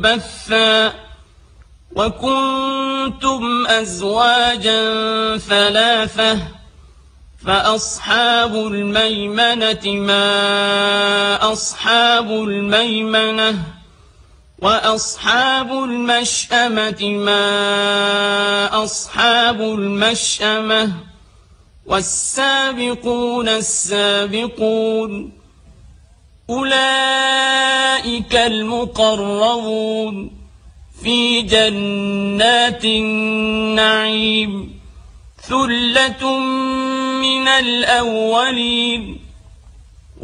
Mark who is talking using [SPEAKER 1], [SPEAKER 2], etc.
[SPEAKER 1] بثا وكنتم أزواجا ثلاثة فأصحاب الميمنة ما أصحاب الميمنة وأصحاب المشأمة ما أصحاب المشأمة والسابقون السابقون أولئك المقربون في جنات النعيم ثلة من الأولين